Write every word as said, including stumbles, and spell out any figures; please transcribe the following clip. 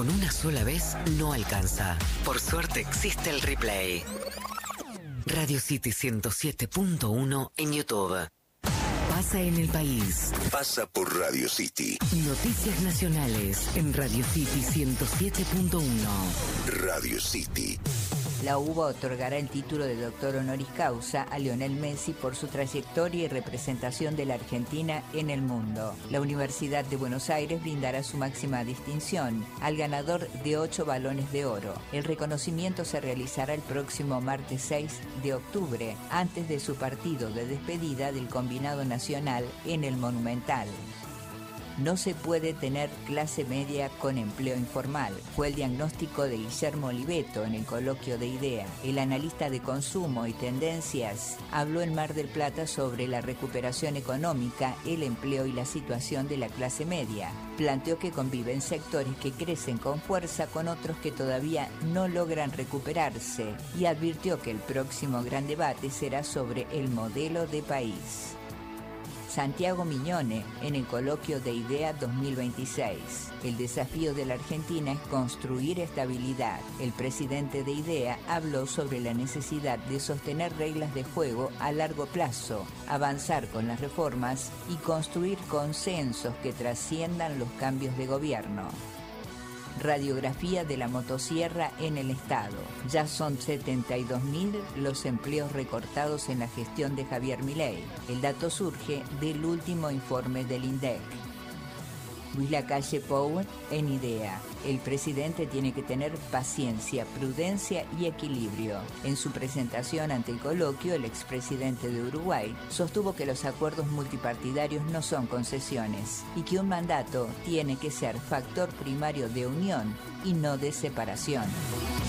con una sola vez no alcanza. Por suerte existe el replay. Radio City ciento siete punto uno en YouTube. Pasa en el país. Pasa por Radio City. Noticias nacionales en Radio City ciento siete punto uno. Radio City. La U B A otorgará el título de doctor honoris causa a Lionel Messi por su trayectoria y representación de la Argentina en el mundo. La Universidad de Buenos Aires brindará su máxima distinción al ganador de ocho balones de oro. El reconocimiento se realizará el próximo martes seis de octubre, antes de su partido de despedida del combinado nacional en el Monumental. No se puede tener clase media con empleo informal. Fue el diagnóstico de Guillermo Oliveto en el coloquio de IDEA. El analista de consumo y tendencias habló en Mar del Plata sobre la recuperación económica, el empleo y la situación de la clase media. Planteó que conviven sectores que crecen con fuerza con otros que todavía no logran recuperarse y advirtió que el próximo gran debate será sobre el modelo de país. Santiago Miñone, en el coloquio de IDEA dos mil veintiséis. El desafío de la Argentina es construir estabilidad. El presidente de IDEA habló sobre la necesidad de sostener reglas de juego a largo plazo, avanzar con las reformas y construir consensos que trasciendan los cambios de gobierno. Radiografía de la motosierra en el Estado. Ya son setenta y dos mil los empleos recortados en la gestión de Javier Milei. El dato surge del último informe del INDEC. Luis Lacalle Pou en IDEA. El presidente tiene que tener paciencia, prudencia y equilibrio. En su presentación ante el coloquio, el expresidente de Uruguay sostuvo que los acuerdos multipartidarios no son concesiones y que un mandato tiene que ser factor primario de unión y no de separación.